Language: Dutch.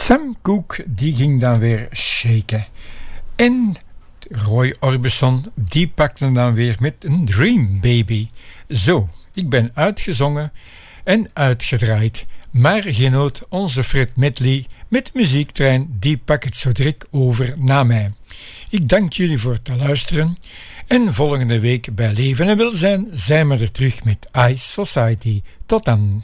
Sam Cooke die ging dan weer shaken. En Roy Orbison die pakte dan weer met een Dream Baby. Zo, ik ben uitgezongen en uitgedraaid. Maar genoot onze Fred Medley met Muziektrein, die pakt het zo direct over na mij. Ik dank jullie voor het luisteren. En volgende week bij Leven en Welzijn zijn we er terug met Ice Society. Tot dan.